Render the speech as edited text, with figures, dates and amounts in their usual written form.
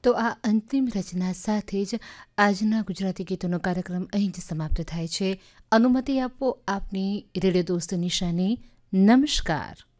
તો આ અંતિમ રચના સાથે જ આજના ગુજરાતી ગીતોનો કાર્યક્રમ અહીં જ સમાપ્ત થાય છે. અનુમતિ આપો આપની રેડિયો દોસ્ત નિશાની. નમસ્કાર.